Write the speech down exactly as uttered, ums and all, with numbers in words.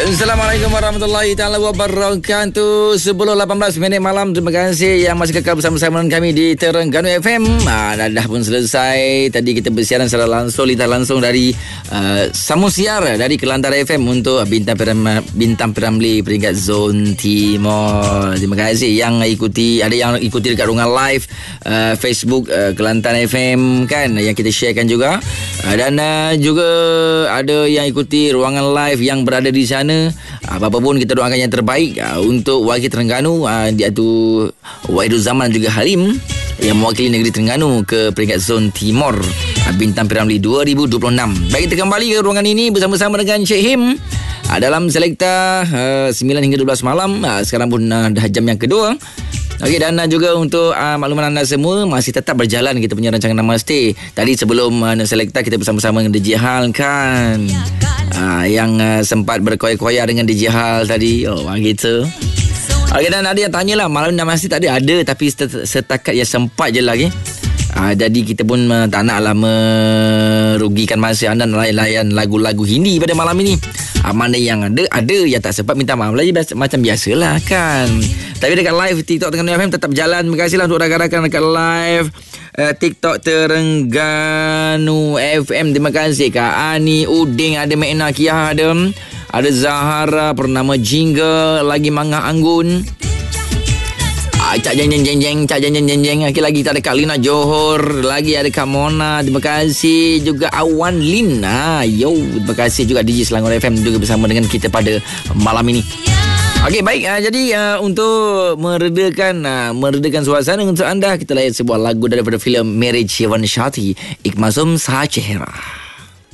Assalamualaikum warahmatullahi taala wabarakatuh. Sepuluh lapan belas minit malam. Terima kasih yang masih kekal bersama-sama dengan kami di Terengganu F M. Ah, dah, dah pun selesai. Tadi kita bersiaran secara langsung, litar langsung dari uh, Samosiar dari Kelantan F M untuk Bintang Piram, Bintang Piramli peringkat Zon Timur. Terima kasih yang ikuti, ada yang ikuti dekat ruangan live uh, Facebook uh, Kelantan F M kan, yang kita sharekan juga. Uh, dan uh, juga ada yang ikuti ruangan live yang berada di sana. Apa-apa pun kita doakan yang terbaik uh, untuk wakil Terengganu, uh, iaitu Wahidul Zaman juga Halim yang mewakili negeri Terengganu ke peringkat Zon Timur uh, Bintang Piramli dua ribu dua puluh enam. Baik, kita kembali ke ruangan ini bersama-sama dengan Cik Him uh, dalam Selekta uh, sembilan hingga dua belas malam. uh, Sekarang pun uh, dah jam yang kedua. Okey, dan uh, juga untuk uh, makluman anda semua, masih tetap berjalan kita punya rancangan Namaste. Tadi sebelum uh, Selekta kita bersama-sama dengan D J Hal kan, uh, yang uh, sempat berkoya-koya dengan D J Hal tadi. Oh, gitu. Okey, dan ada yang tanyalah, malam Namaste tadi ada, tapi setakat yang sempat je lagi. Uh, jadi kita pun uh, tak naklah merugikan masa anda layan lagu-lagu Hindi pada malam ini. Uh, mana yang ada, ada yang tak sempat, minta maaf lagi, biasa, macam biasalah kan. Tapi dekat live TikTok Terengganu F M tetap jalan. Terima kasihlah untuk rakan-rakan dekat live uh, TikTok Terengganu F M. Terima kasih Kak Ani, Uding, ada Mekna, Kia ada, ada Zahara, Pernama Jingga, lagi Mangah Anggun, ah, Cak Jeng Jeng Jeng Jeng, Cak Jeng Jeng Jeng Jeng. Lagi lagi ada Kak Lina Johor, lagi ada Kak Mona. Terima kasih juga Awan Lina. Yo, terima kasih juga D J Selangor F M juga bersama dengan kita pada malam ini. Okey, baik. Uh, jadi uh, untuk meredakan uh, meredakan suasana untuk anda, kita layan sebuah lagu daripada filem Marriage Heaven Shati, Ikmasum Sahachehra.